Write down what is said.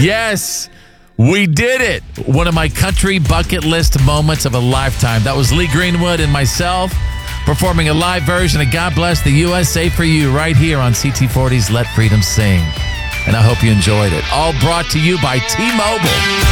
Yes, we did it. One of my country bucket list moments of a lifetime. That was Lee Greenwood and myself performing a live version of God Bless the USA for You right here on CT40's Let Freedom Sing. And I hope you enjoyed it. All brought to you by T-Mobile.